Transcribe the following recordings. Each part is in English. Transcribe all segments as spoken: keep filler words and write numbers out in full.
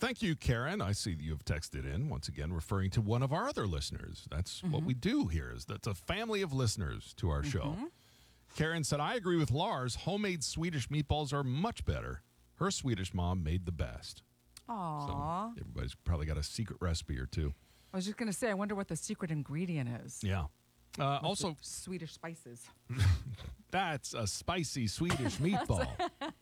Thank you, Karen. I see that you have texted in, once again, referring to one of our other listeners. That's mm-hmm. what we do here. Is that's a family of listeners to our mm-hmm. show. Karen said, I agree with Lars. Homemade Swedish meatballs are much better. Her Swedish mom made the best. Aww. So everybody's probably got a secret recipe or two. I was just going to say, I wonder what the secret ingredient is. Yeah. Uh, also, Swedish spices. That's a spicy Swedish meatball.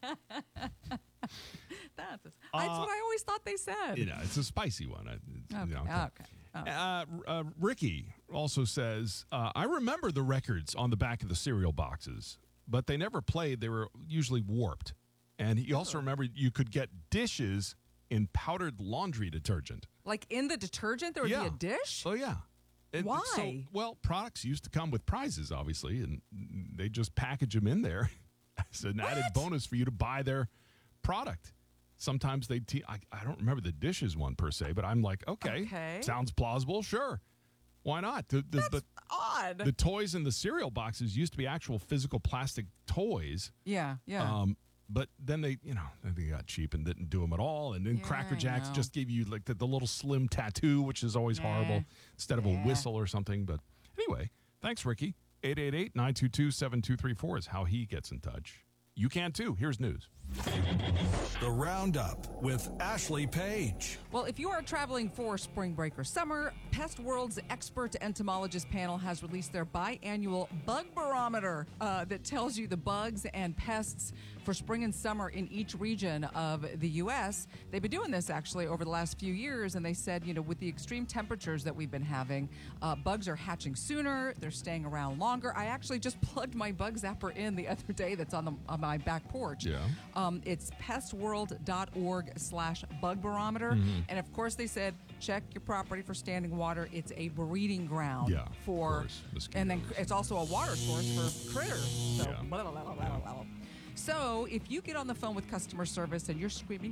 That's, a, uh, that's what I always thought they said. You know, it's a spicy one. It's, okay. You know, okay. okay. okay. Uh, uh, Ricky also says, uh, I remember the records on the back of the cereal boxes, but they never played. They were usually warped. And he also remembered you could get dishes in powdered laundry detergent. Like in the detergent, there would yeah. be a dish? Oh, yeah. It, Why? So, well, products used to come with prizes, obviously, and they just package them in there as an what? added bonus for you to buy their product. Sometimes they, te- I, I don't remember the dishes one per se, but I'm like, okay, okay. sounds plausible, sure. Why not? The, the, That's but odd. The toys in the cereal boxes used to be actual physical plastic toys. Yeah, yeah. Um, but then they, you know, they got cheap and didn't do them at all. And then yeah, Cracker Jacks just gave you like the, the little slim tattoo, which is always yeah. horrible, instead of yeah. a whistle or something. But anyway, thanks, Ricky. eight eight eight, nine two two, seven two three four is how he gets in touch. You can too. Here's news. The Roundup with Ashley Page. Well, if you are traveling for spring break or summer, Pest World's expert entomologist panel has released their biannual bug barometer uh, that tells you the bugs and pests for spring and summer in each region of the U S. They've been doing this actually over the last few years, and they said, you know, with the extreme temperatures that we've been having, uh, bugs are hatching sooner, they're staying around longer. I actually just plugged my bug zapper in the other day that's on, the, on my back porch. Yeah. Um, it's pestworld.org slash bug barometer. Mm-hmm. And of course they said, check your property for standing water. It's a breeding ground yeah, for, and then it's also a water source for critters. So, yeah. blah, blah, blah, blah, blah, blah. So if you get on the phone with customer service and you're screaming,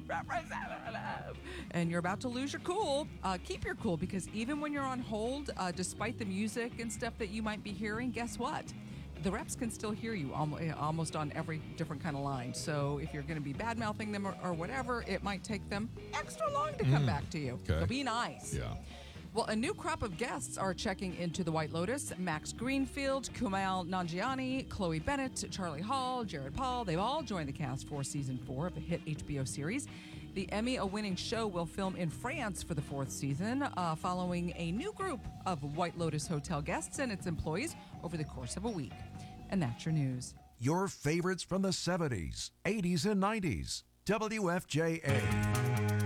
and you're about to lose your cool, uh, keep your cool, because even when you're on hold, uh, despite the music and stuff that you might be hearing, guess what? The reps can still hear you almost on every different kind of line. So if you're going to be bad-mouthing them or, or whatever, it might take them extra long to come mm. back to you. Okay. So be nice. Yeah. Well, a new crop of guests are checking into the White Lotus. Max Greenfield, Kumail Nanjiani, Chloe Bennett, Charlie Hall, Jared Paul, they've all joined the cast for season four of the hit H B O series. The Emmy-winning show will film in France for the fourth season, uh, following a new group of White Lotus Hotel guests and its employees over the course of a week. And that's your news. Your favorites from the seventies, eighties, and nineties. W F J A.